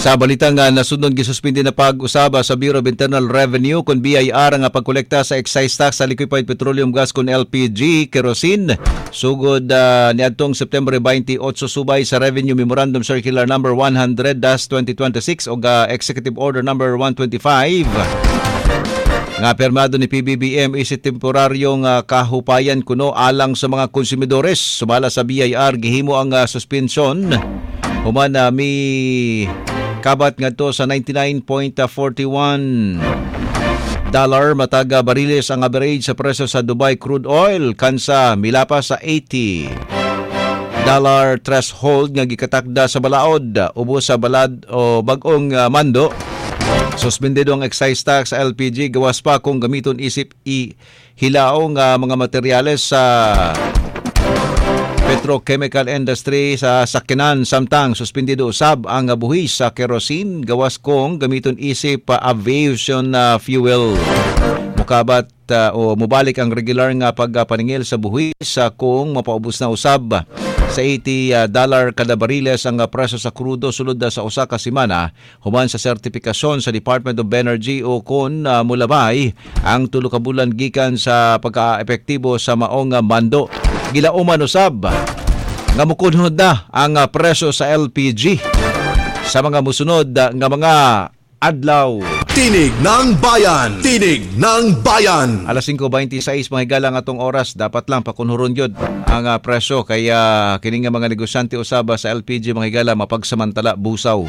Sa balitang nasunod gisuspindi na pag-usaba sa Bureau of Internal Revenue kung BIR nga pagkolekta sa excise tax sa liquefied petroleum gas kung LPG, kerosene. Sugod niadtong September 28 subay sa Revenue Memorandum Circular number 100-2026 o Executive Order number 125. Nga permado ni PBBM isip temporaryong kahupayan kuno alang sa mga konsumidores. Sumala sa BIR gihimo ang suspension. Human mi kabat ngadto sa $99.41 mataga bariles ang average sa presyo sa Dubai crude oil kansa milapa sa $80 threshold nga gikatakda sa balaod ubos sa balad o bag-ong mando. Suspendido ang excise tax sa LPG gawas pa kung gamiton isip hilaong mga materyales sa petrochemical industry sa sakyanan. Samtang suspendido usab ang buhis sa kerosene gawas kong gamiton isip aviation fuel. Mukabat o mubalik ang regular nga pagpaningil sa buhis kung mapaubos na usab sa $80 kada bariles ang presyo sa krudo sulod sa usa ka semana human sa sertifikasyon sa Department of Energy o kun mulabay ang 3 ka bulan gikan sa pagka-epektibo sa maong mando. Gilauman usab nga mukunhod na ang presyo sa LPG sa mga musunod nga mga adlaw. Tinig ng Bayan! Tinig ng Bayan! Alas 5:26 mga higala nga atong oras, dapat lang pakunhuron yun ang presyo kaya kining nga mga negosyante usaba sa LPG mga higala mapagsamantala busaw.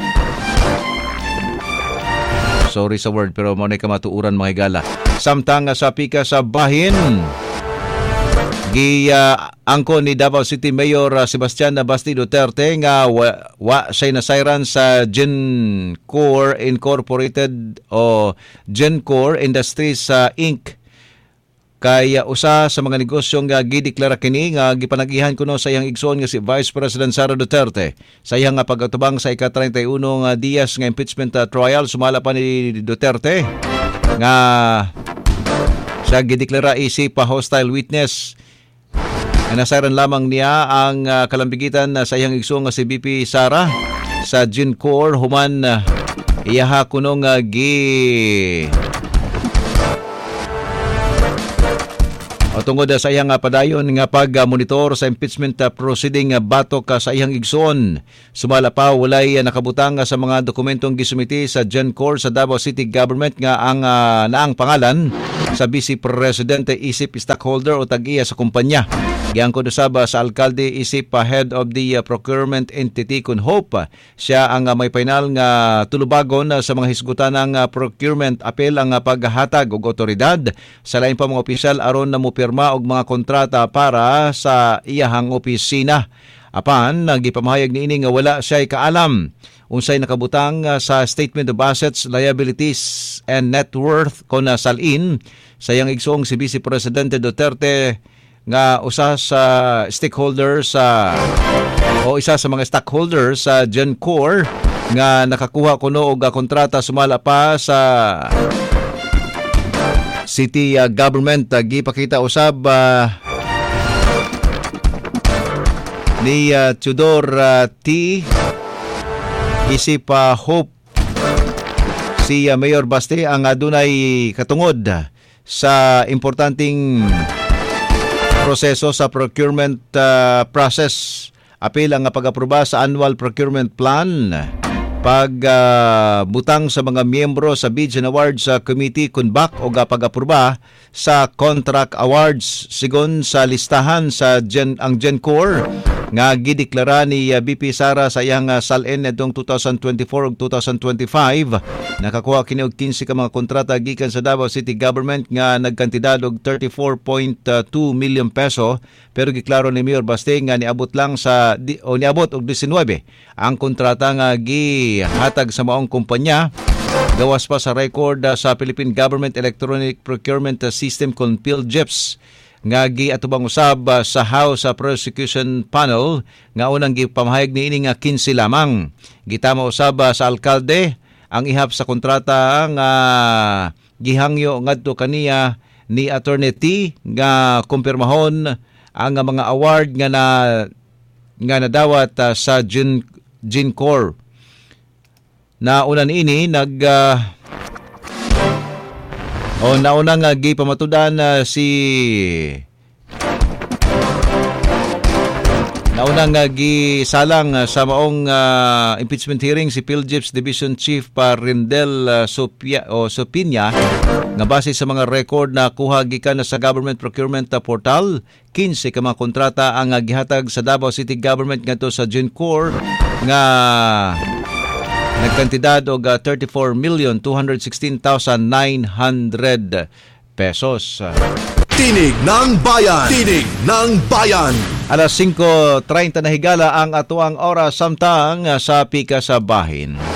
Sorry sa word pero mo na kamatuuran mga higala. Samtang sa pika sa bahin angko ni Davao City Mayor Sebastian Basti Duterte nga siya nasayran sa Gencor Incorporated o Gencor Industries Inc. Kaya usa sa mga negosyo nga gideklara kini nga gipanagihan kuno sa iyang igsoon nga si Vice President Sara Duterte sa iyang pag-atubang sa ika-31 nga diyas nga impeachment trial. Sumala pa ni Duterte nga siya gideklara isip hostile witness. Nasaran lamang niya ang kalambigitan sa iyang igsoon nga si BP Sara sa Gencor human iyaha kuno nga tungod sa iyang padayon nga pag-monitor sa impeachment proceeding batok sa iyang igsoon. Sumala pa walay nakabutang sa mga dokumentong gisumiti sa Gencor sa Davao City Government nga ang naang pangalan sa Vice Presidente isip stockholder o tag-iya sa kumpanya. Giangkod usab sa alkalde isip head of the procurement entity kun Hope. Siya ang may final nga tulubagon sa mga hisgutan ng procurement apel ang paghatag og otoridad sa lain pa mga opisyal aron na mopirma og mga kontrata para sa iyahang opisina. Apan gipamahayag niini nga wala siya kaalam unsay nakabutang sa Statement of Assets, Liabilities and Net Worth kon salin sa iyang igsoong si Vice Presidente Duterte nga usa sa stakeholders o isa sa mga stockholders sa Gencor nga nakakuha kuno og kontrata sumala pa sa city government. Gipakita usab ni Tudor T. isip Hope si Mayor Basti ang adunay katungod sa importanteng proseso sa procurement process. Apil ang pag-aproba sa annual procurement plan, pagbutang sa mga miyembro sa Bids and Awards Committee kunbak o pag-aproba sa contract awards sigon sa listahan sa ang Gencor nga gideklara ni BP Sara sa iyang salin edtong 2024 ug 2025. Nakakuha kini og 15 ka mga kontrata gikan sa Davao City Government nga nagkantidad og 34.2 million peso, pero giklaro ni Mayor Basti nga niabot lang niabot og 19 ang kontrata nga gihatag sa maong kumpanya. Gawas pa sa record sa Philippine Government Electronic Procurement System kon PhilGeps nga giatubang usab sa House Prosecution Panel nga unang gipamahayag niini nga 15 lamang. Gitama usab sa alkalde ang ihap sa kontrata nga gihangyo ngadto kaniya ni Attorney T nga kumpirmahon ang mga award nga nadawat sa Gencor. Nauna niini naunang gipamatudan Naunang gisalang sa maong impeachment hearing si PhilJeps Division Chief Rendel Sopinya nga base sa mga record na kuha gikan sa Government Procurement Portal, 15 ka mga kontrata ang gihatag sa Davao City Government ngadto sa GenCorp nga nagkantidad og 34,216,900 pesos. Tinig ng Bayan. Tinig ng Bayan. Alas 5:30 na higala ang atuang oras samtang sa pika sa bahin.